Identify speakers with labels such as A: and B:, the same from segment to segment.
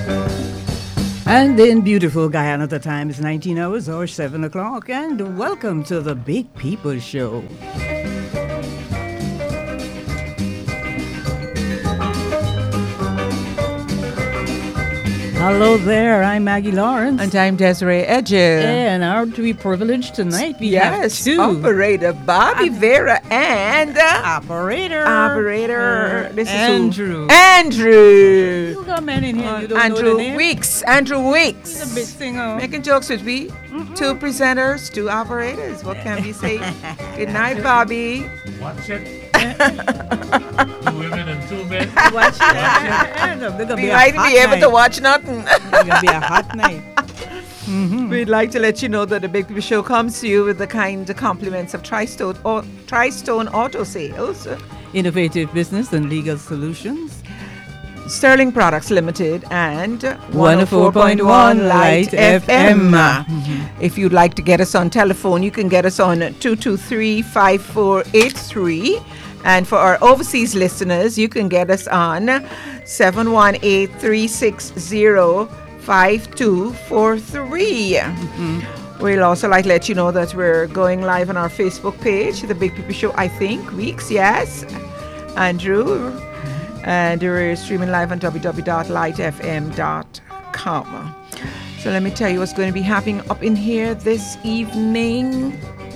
A: And in beautiful Guyana, the time is 19 hours or 7 o'clock. And welcome to the Big People Show. Hello there, I'm Maggie Lawrence.
B: And I'm Desiree Edger.
A: And aren't we privileged tonight? We have two.
B: Operator Bobby Vera and
A: Operator.
B: This
A: Andrew.
B: is Andrew.
A: You got men in here. You don't
B: Andrew
A: know the name?
B: Weeks. Andrew Weeks.
A: He's a big singer.
B: Making jokes with me. Two presenters, two operators. What can we say? Good night, Bobby.
C: Watch it. 2 women and 2 men.
A: Watch it.
B: We might be able to watch nothing.
A: It's going to be a hot night.
B: We'd like to let you know that the Big People Show comes to you with the kind compliments of Tri-Stone Auto Sales,
A: Innovative business and legal solutions.
B: Sterling Products Limited, and
A: 104.1 Light FM.
B: If you'd like to get us on telephone, you can get us on 223-5483. And for our overseas listeners, you can get us on 718-360-5243. We'll also like to let you know that we're going live on our Facebook page, The Big People Show, I think. Weeks, yes. Andrew. And we're streaming live on www.lightfm.com. So let me tell you what's going to be happening up in here this evening.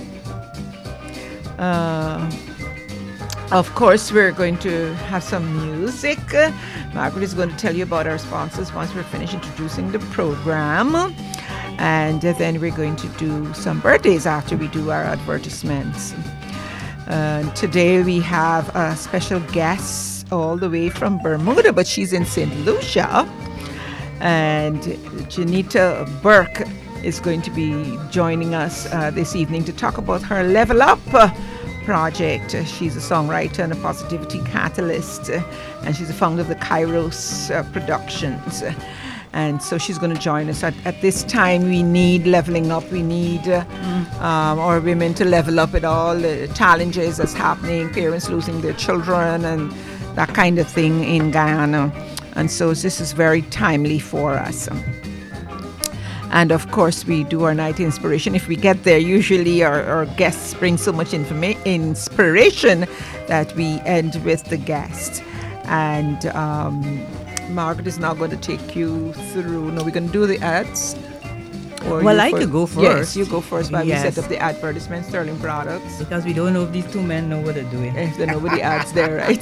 B: Of course, we're going to have some music. Margaret is going to tell you about our sponsors once we're finished introducing the program. And then we're going to do some birthdays after we do our advertisements. Today we have a special guest all the way from Bermuda, but she's in St. Lucia. And Janita Burke is going to be joining us this evening to talk about her Level Up project. She's a songwriter and a positivity catalyst, and she's the founder of the Kairos Productions. And so she's going to join us. At this time, we need leveling up. We need our women to level up with all the challenges that's happening, parents losing their children and that kind of thing in Guyana. And so this is very timely for us. And of course, we do our night inspiration. If we get there, usually our guests bring so much inspiration that we end with the guest. And Margaret is now going to take you through. No, we're going to do the ads.
A: Well, I could go first.
B: Yes, you go first while
A: Yes.
B: we set up the advertisement, Sterling Products.
A: Because we don't know if these two men know what they're doing.
B: If there nobody ads there, right?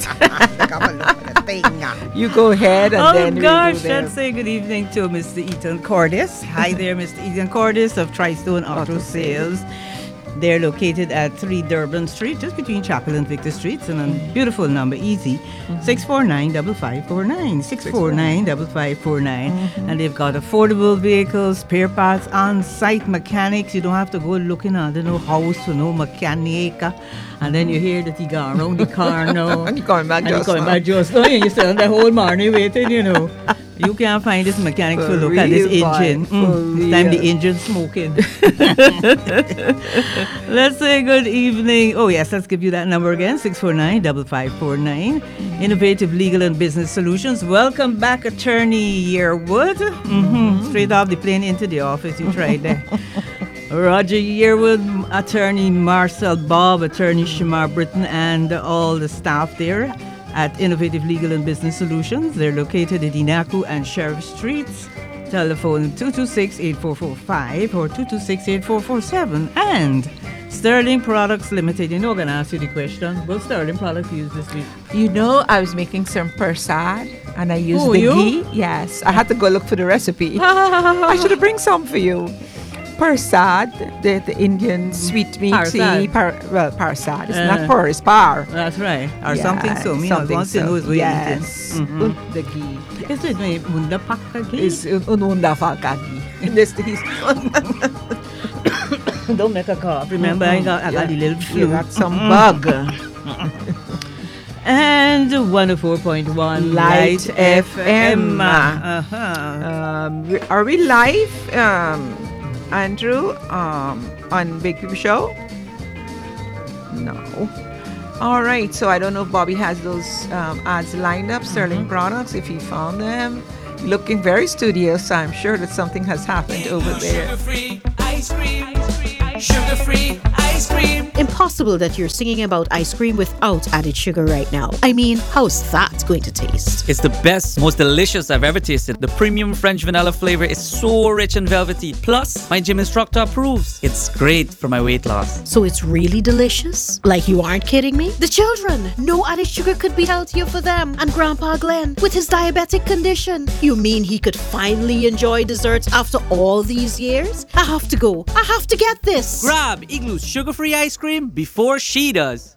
B: You go ahead and then
A: Oh
B: we'll
A: gosh,
B: go there.
A: let's say good evening to Mr. Ethan Cordis. Hi there, Mr. Ethan Cordis of Tri-Stone Auto Sales. They're located at 3 Durban Street, just between Chapel and Victor Streets, and a beautiful number, easy, 649-5549, 649-5549. And they've got affordable vehicles, spare parts, on-site mechanics. You don't have to go looking under no house or no mechanic. And then you hear that he gone around the car now.
B: And you're coming back
A: And you're
B: just
A: coming
B: now.
A: back just now, and you stand the whole morning waiting, you know. You can't find this mechanic to
B: For
A: look at this
B: real,
A: engine.
B: boy, for
A: This time the
B: real.
A: engine smoking. Let's say good evening. Oh yes, let's give you that number again, 649-5549. Innovative Legal and Business Solutions. Welcome back, Attorney Yearwood. Straight off the plane into the office, you tried that. Roger Yearwood, Attorney Marcel Bob, Attorney Shamar Britton, and all the staff there at Innovative Legal and Business Solutions. They're located at Inaku and Sheriff Streets. Telephone 226-8445 or 226-8447. And Sterling Products Limited. You know I'm going to ask you the question. What Sterling Products you use this week?
B: You know, I was making some persad and I used the
A: you?
B: ghee. Yes, I had to go look for the recipe. I should have bring some for you. Persad, the Indian sweet meat tea. Persad. It's not pur, it's par.
A: That's right. Or
B: Yeah,
A: something so. Me not want to know is what
B: yes.
A: you're eating.
B: The ghee.
A: Is it my munda pakka ghee?
B: Is ununda falca ghee. This is
A: Don't make a cough. Remember, I got the little flu.
B: you got some bug.
A: And 104.1 Light FM.
B: Are we live, Andrew, on Big People Show? No. All right, so I don't know if Bobby has those ads lined up, Sterling Products, if he found them. looking very studious. I'm sure that something has happened over there.
D: Sugar-free ice cream. Sugar-free ice cream.
E: Impossible that you're singing about ice cream without added sugar right now. I mean, how's that going to taste?
F: It's the best, most delicious I've ever tasted. The premium French vanilla flavor is so rich and velvety. Plus, my gym instructor approves. It's great for my weight loss.
E: So it's really delicious? Like you aren't kidding me? The children, no added sugar could be healthier for them. And Grandpa Glenn, with his diabetic condition. You mean he could finally enjoy desserts after all these years? I have to go. I have to get this.
F: Grab Igloo's sugar-free ice cream before she does.